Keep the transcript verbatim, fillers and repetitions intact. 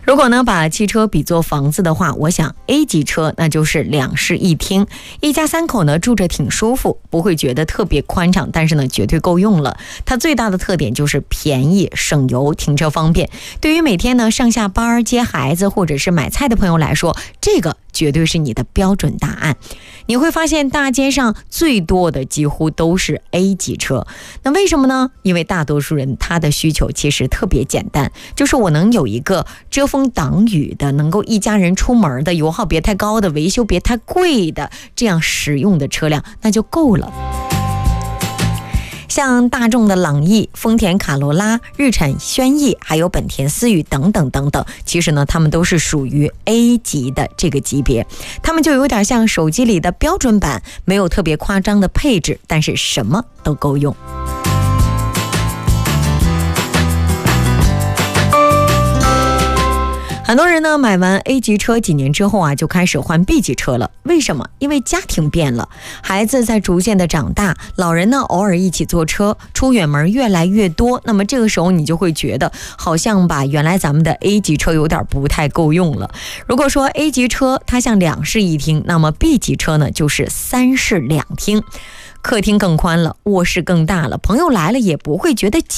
如果呢把汽车比作房子的话，我想 A 级车那就是两室一厅，一家三口呢住着挺舒服，不会觉得特别宽敞，但是呢绝对够用了。它最大的特点就是便宜省油，停车方便。对于每天呢上下班接孩子或者是买菜的朋友来说，这个绝对是你的标准答案。你会发现大街上最多的几乎都是 A 级车。那为什么呢？因为大多数人他的需求其实特别简单，就是我能有一个遮风挡雨的，能够一家人出门的，油耗别太高的，维修别太贵的，这样实用的车辆那就够了。像大众的朗逸、丰田卡罗拉、日产轩逸，还有本田思域等等等等，其实呢他们都是属于 A 级的这个级别，他们就有点像手机里的标准版，没有特别夸张的配置，但是什么都够用。很多人呢买完 A 级车几年之后啊，就开始换 B 级车了。为什么？因为家庭变了，孩子在逐渐的长大，老人呢偶尔一起坐车，出远门越来越多，那么这个时候你就会觉得好像吧，原来咱们的 A 级车有点不太够用了。如果说 A 级车它像两室一厅，那么 B 级车呢就是三室两厅，客厅更宽了，卧室更大了，朋友来了也不会觉得